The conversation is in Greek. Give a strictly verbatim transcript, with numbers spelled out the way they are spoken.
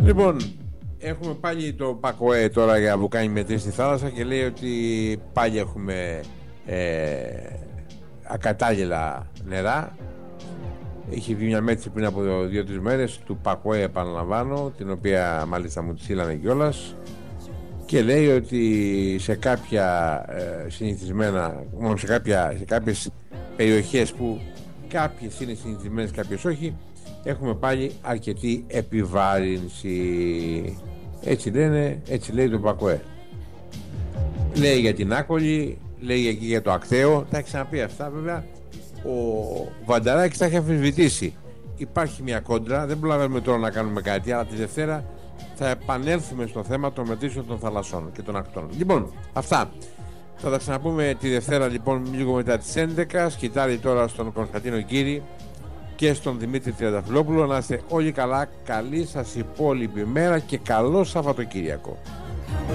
Λοιπόν, έχουμε πάλι το ΠΑΚΟΕ τώρα για που κάνει μετρήσεις στη θάλασσα και λέει ότι πάλι έχουμε ε, ακατάλληλα νερά. Είχε βγει μια μέτρηση πριν από δύο τρεις μέρες του ΠΑΚΟΕ, επαναλαμβάνω, την οποία μάλιστα μου τη στείλανε κιόλας, και λέει ότι σε κάποια ε, συνηθισμένα, μόνο σε, κάποια, σε κάποιες περιοχές που κάποιες είναι συνηθισμένες, κάποιες όχι, έχουμε πάλι αρκετή επιβάρυνση. Έτσι λένε, έτσι λέει το ΠΑΚΟΕ. Λέει για την Άκολη, λέει εκεί για το Ακθαίο. Τα έχει ξαναπεί αυτά βέβαια. Ο Βανταράκης τα έχει αμφισβητήσει. Υπάρχει μια κόντρα, δεν προλαβαίνουμε τώρα να κάνουμε κάτι, αλλά τη Δευτέρα θα επανέλθουμε στο θέμα των μετρήσεων των θαλασσών και των ακτών. Λοιπόν, αυτά. Θα τα ξαναπούμε τη Δευτέρα, λοιπόν, λίγο μετά τις έντεκα. Σκητάρει τώρα στον Κωνσταντίνο Κύρι και στον Δημήτρη Τριανταφυλόπουλο. Να είστε όλοι καλά, καλή σας υπόλοιπη μέρα και καλό Σαββατοκύριακο.